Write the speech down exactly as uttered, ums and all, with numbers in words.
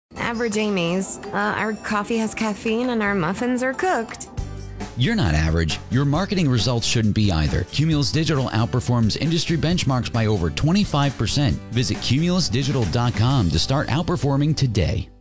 Average Amy's. Uh, our coffee has caffeine and our muffins are cooked. You're not average. Your marketing results shouldn't be either. Cumulus Digital outperforms industry benchmarks by over twenty-five percent. Visit cumulus digital dot com to start outperforming today.